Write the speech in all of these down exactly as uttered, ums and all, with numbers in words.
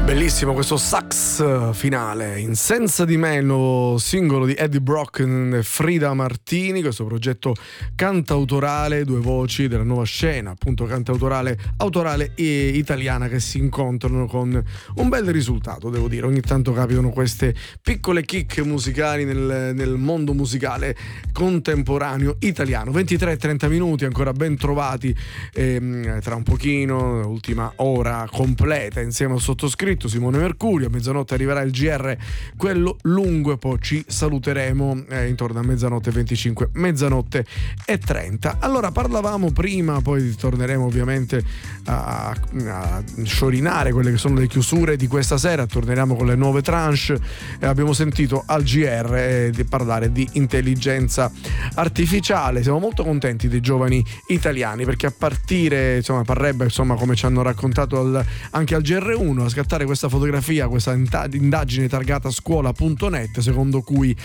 Bellissimo questo sax finale in Senza di me, lo singolo di Eddie Brock e Frida Martini, questo progetto cantautorale, due voci della nuova scena, appunto cantautorale autorale e italiana, che si incontrano con un bel risultato, devo dire. Ogni tanto capitano queste piccole chicche musicali nel, nel mondo musicale contemporaneo italiano. ventitré e trenta minuti, ancora ben trovati, ehm, tra un pochino, ultima ora completa insieme al sottoscritto Simone Mercurio. A mezzanotte arriverà il G R, quello lungo, e poi ci saluteremo eh, intorno a mezzanotte e venticinque, mezzanotte e trenta. Allora, parlavamo prima, poi torneremo ovviamente a, a sciorinare quelle che sono le chiusure di questa sera, torneremo con le nuove tranche, e abbiamo sentito al G R eh, di parlare di intelligenza artificiale. Siamo molto contenti dei giovani italiani, perché a partire, insomma, parrebbe, insomma, come ci hanno raccontato al, anche al G R uno, a scattare questa fotografia, questa indagine targata scuola punto net, secondo cui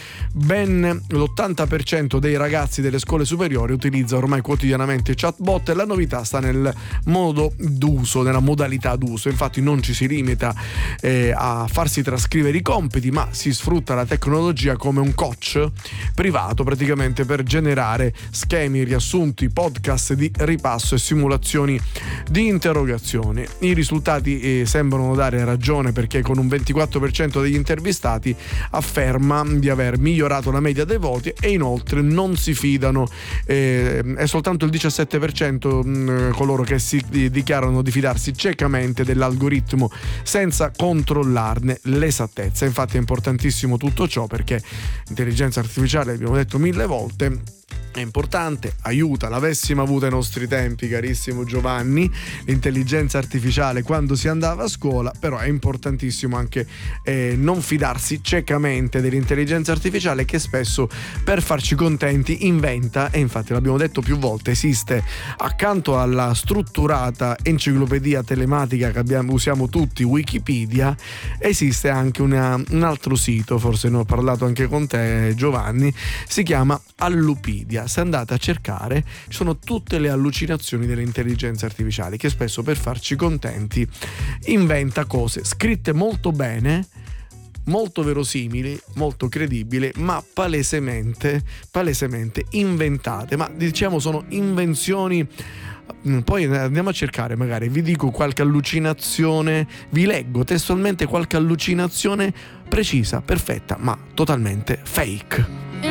ben l'ottanta per cento dei ragazzi delle scuole superiori utilizza ormai quotidianamente chatbot, e la novità sta nel modo d'uso, nella modalità d'uso. Infatti non ci si limita eh, a farsi trascrivere i compiti, ma si sfrutta la tecnologia come un coach privato, praticamente, per generare schemi, riassunti, podcast di ripasso e simulazioni di interrogazione. I risultati eh, sembrano dare ragione, perché con un ventiquattro per cento degli intervistati afferma di aver migliorato la media dei voti, e inoltre non si fidano, eh, è soltanto il diciassette per cento mh, coloro che si dichiarano di fidarsi ciecamente dell'algoritmo senza controllarne l'esattezza. Infatti è importantissimo tutto ciò, perché l'intelligenza artificiale, abbiamo detto mille volte, è importante, aiuta. L'avessimo avuta ai nostri tempi, carissimo Giovanni, l'intelligenza artificiale quando si andava a scuola, però è importantissimo anche eh, non fidarsi ciecamente dell'intelligenza artificiale, che spesso per farci contenti inventa, e infatti l'abbiamo detto più volte, esiste accanto alla strutturata enciclopedia telematica che abbiamo, usiamo tutti, Wikipedia, esiste anche una, un altro sito, forse ne ho parlato anche con te Giovanni, si chiama Allupedia. Se andate a cercare, ci sono tutte le allucinazioni delle intelligenze artificiali, che spesso per farci contenti inventa cose scritte molto bene, molto verosimili, molto credibili, ma palesemente palesemente inventate. Ma diciamo sono invenzioni. Poi andiamo a cercare, magari vi dico qualche allucinazione, vi leggo testualmente qualche allucinazione precisa, perfetta, ma totalmente fake.